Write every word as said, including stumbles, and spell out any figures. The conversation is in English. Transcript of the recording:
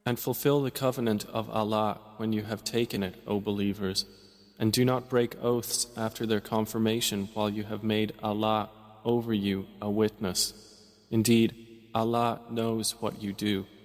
And fulfill the covenant of Allah when you have taken it, O believers, and do not break oaths after their confirmation while you have made Allah over you a witness. Indeed, Allah knows what you do.